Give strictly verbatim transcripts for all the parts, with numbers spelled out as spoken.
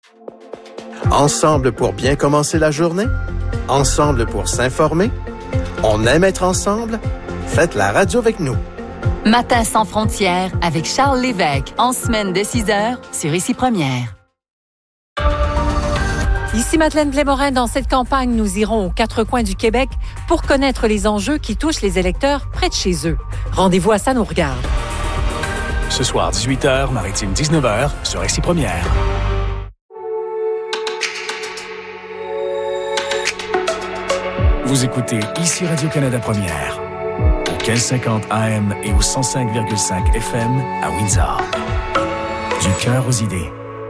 Ensemble pour bien commencer la journée? Ensemble pour s'informer? On aime être ensemble? Faites la radio avec nous. Matin sans frontières avec Charles Lévesque, en semaine dès six heures sur Ici Première. Ici Madeleine Blais-Morin. Dans cette campagne, nous irons aux quatre coins du Québec pour connaître les enjeux qui touchent les électeurs près de chez eux. Rendez-vous à Ça nous regarde. Ce soir, dix-huit heures, Maritime dix-neuf heures, sur Ici Première. Vous écoutez Ici Radio-Canada Première, au mille cinquante A M et au cent cinq virgule cinq F M à Windsor. Du cœur aux idées.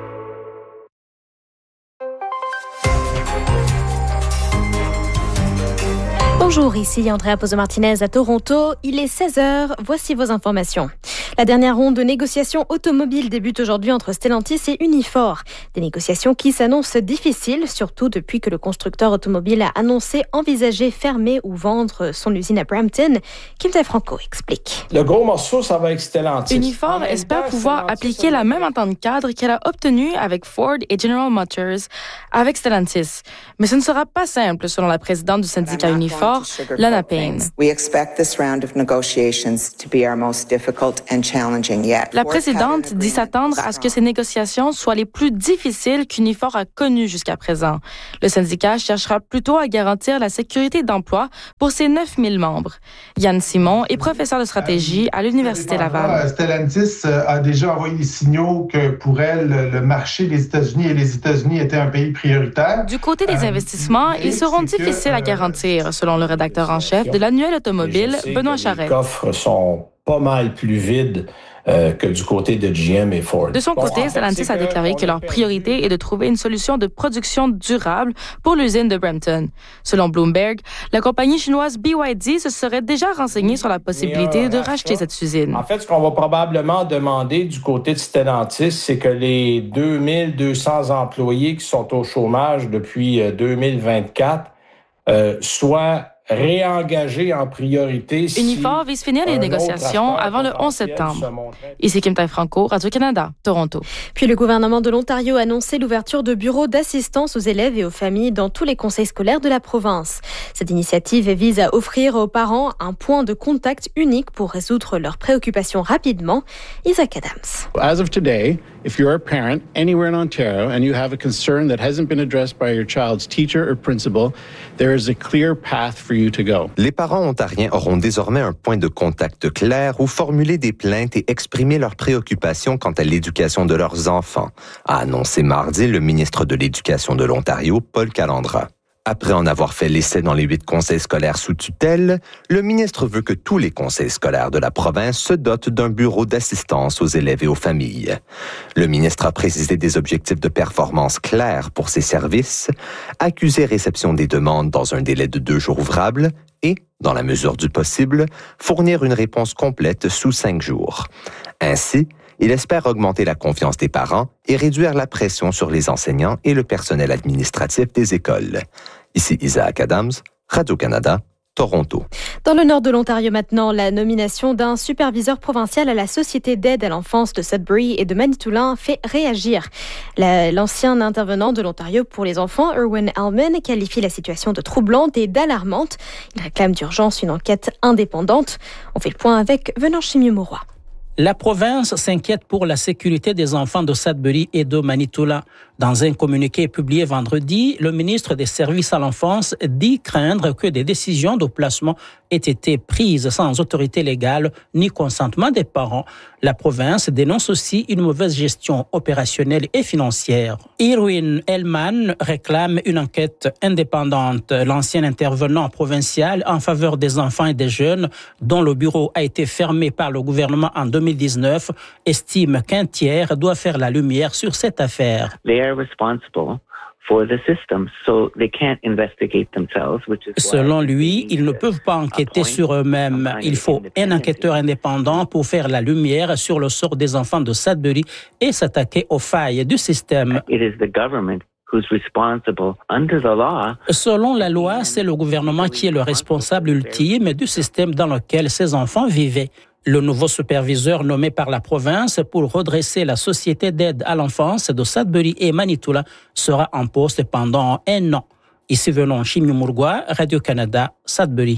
Bonjour, ici Andrea Pozzo-Martinez à Toronto. Il est seize heures, voici vos informations. La dernière ronde de négociations automobiles débute aujourd'hui entre Stellantis et Unifor. Des négociations qui s'annoncent difficiles, surtout depuis que le constructeur automobile a annoncé envisager fermer ou vendre son usine à Brampton. Kim Franco explique. Le gros morceau, ça va avec Stellantis. Unifor espère pouvoir appliquer la même entente cadre qu'elle a obtenue avec Ford et General Motors avec Stellantis. Mais ce ne sera pas simple, selon la présidente du syndicat Unifor, Lana Payne. We expect this round of negotiations to be our most difficult and challenging yet. La présidente dit s'attendre à ce que ces négociations soient les plus difficiles qu'Unifor a connues jusqu'à présent. Le syndicat cherchera plutôt à garantir la sécurité d'emploi pour ses neuf mille membres. Yann Simon est professeur de stratégie à l'Université Laval. Stellantis a déjà envoyé des signaux que pour elle, le marché des États-Unis et les États-Unis étaient un pays prioritaire. Du côté des investissements, ils seront difficiles à garantir, selon le rédacteur en chef de l'annuel automobile, Benoît Charette. Les coffres sont pas mal plus vides euh, que du côté de G M et Ford. De son côté, Stellantis a déclaré que leur priorité est de trouver une solution de production durable pour l'usine de Brampton. Selon Bloomberg, la compagnie chinoise B Y D se serait déjà renseignée sur la possibilité de racheter cette usine. En fait, ce qu'on va probablement demander du côté de Stellantis, c'est que les deux mille deux cents employés qui sont au chômage depuis deux mille vingt-quatre euh, soient réengagé en priorité. Si Unifor vise finir les négociations avant le onze septembre. Ici Kim Franco, Radio-Canada, Toronto. Puis le gouvernement de l'Ontario a annoncé l'ouverture de bureaux d'assistance aux élèves et aux familles dans tous les conseils scolaires de la province. Cette initiative vise à offrir aux parents un point de contact unique pour résoudre leurs préoccupations rapidement. Isaac Adams. As of today, if you're a parent anywhere in Ontario and you have a concern that hasn't been addressed by your child's teacher or principal, there is a clear path for you to go. Les parents ontariens auront désormais un point de contact clair où formuler des plaintes et exprimer leurs préoccupations quant à l'éducation de leurs enfants, a annoncé mardi le ministre de l'Éducation de l'Ontario, Paul Calandra. Après en avoir fait l'essai dans les huit conseils scolaires sous tutelle, le ministre veut que tous les conseils scolaires de la province se dotent d'un bureau d'assistance aux élèves et aux familles. Le ministre a précisé des objectifs de performance clairs pour ces services, accuser réception des demandes dans un délai de deux jours ouvrables et, dans la mesure du possible, fournir une réponse complète sous cinq jours. Ainsi, il espère augmenter la confiance des parents et réduire la pression sur les enseignants et le personnel administratif des écoles. Ici Isaac Adams, Radio-Canada, Toronto. Dans le nord de l'Ontario maintenant, la nomination d'un superviseur provincial à la Société d'aide à l'enfance de Sudbury et de Manitoulin fait réagir. La, l'ancien intervenant de l'Ontario pour les enfants, Erwin Allman, qualifie la situation de troublante et d'alarmante. Il réclame d'urgence une enquête indépendante. On fait le point avec Venant Chimieux-Mauroy. La province s'inquiète pour la sécurité des enfants de Sudbury et de Manitoulin. Dans un communiqué publié vendredi, le ministre des Services à l'enfance dit craindre que des décisions de placement aient été prises sans autorité légale ni consentement des parents. La province dénonce aussi une mauvaise gestion opérationnelle et financière. Irwin Hellman réclame une enquête indépendante. L'ancien intervenant provincial en faveur des enfants et des jeunes, dont le bureau a été fermé par le gouvernement en deux mille dix-neuf, estime qu'un tiers doit faire la lumière sur cette affaire. Selon lui, ils ne peuvent pas enquêter sur eux-mêmes. Il faut un enquêteur indépendant pour faire la lumière sur le sort des enfants de Sudbury et s'attaquer aux failles du système. Selon la loi, c'est le gouvernement qui est le responsable ultime du système dans lequel ces enfants vivaient. Le nouveau superviseur nommé par la province pour redresser la société d'aide à l'enfance de Sudbury et Manitoula sera en poste pendant un an. Ici venons Chimioumurgua, Radio-Canada, Sudbury.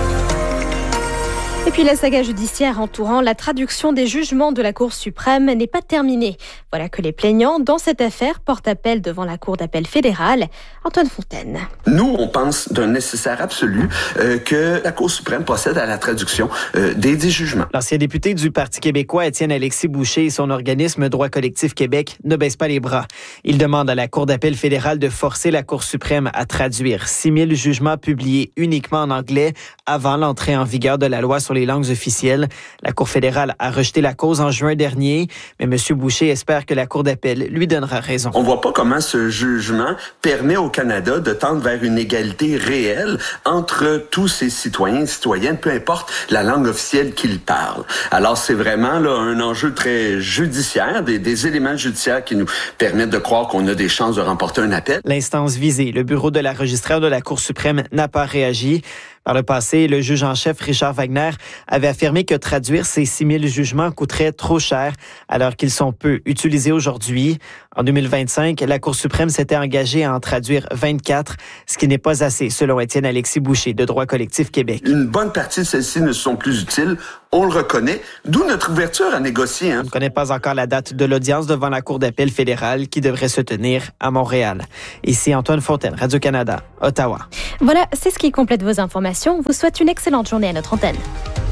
Et puis la saga judiciaire entourant la traduction des jugements de la Cour suprême n'est pas terminée. Voilà que les plaignants dans cette affaire portent appel devant la Cour d'appel fédérale. Antoine Fontaine. Nous, on pense d'un nécessaire absolu euh, que la Cour suprême procède à la traduction euh, des dix jugements. L'ancien député du Parti québécois, Étienne-Alexis Boucher, et son organisme Droit collectif Québec ne baissent pas les bras. Il demande à la Cour d'appel fédérale de forcer la Cour suprême à traduire six mille jugements publiés uniquement en anglais avant l'entrée en vigueur de la loi sur les langues officielles. La Cour fédérale a rejeté la cause en juin dernier, mais M. Boucher espère que la Cour d'appel lui donnera raison. On voit pas comment ce jugement permet au Canada de tendre vers une égalité réelle entre tous ses citoyens et citoyennes, peu importe la langue officielle qu'ils parlent. Alors c'est vraiment là un enjeu très judiciaire, des, des éléments judiciaires qui nous permettent de croire qu'on a des chances de remporter un appel. L'instance visée, le bureau de la registraire de la Cour suprême, n'a pas réagi. Par le passé, le juge en chef Richard Wagner avait affirmé que traduire ces six mille jugements coûterait trop cher alors qu'ils sont peu utilisés aujourd'hui. En deux mille vingt-cinq, la Cour suprême s'était engagée à en traduire vingt-quatre, ce qui n'est pas assez, selon Étienne-Alexis Boucher de Droit collectif Québec. Une bonne partie de celles-ci ne sont plus utiles, on le reconnaît, d'où notre ouverture à négocier. Hein. On ne connaît pas encore la date de l'audience devant la Cour d'appel fédérale qui devrait se tenir à Montréal. Ici Antoine Fontaine, Radio-Canada, Ottawa. Voilà, c'est ce qui complète vos informations. On vous souhaite une excellente journée à notre antenne.